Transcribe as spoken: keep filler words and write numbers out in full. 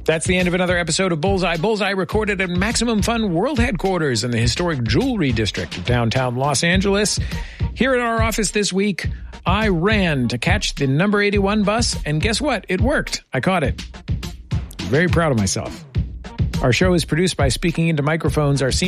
That's the end of another episode of Bullseye. Bullseye recorded at Maximum Fun World Headquarters in the historic Jewelry District of downtown Los Angeles. Here at our office this week, I ran to catch the number eighty-one bus, and guess what? It worked. I caught it. Very proud of myself. Our show is produced by Speaking Into Microphones. Our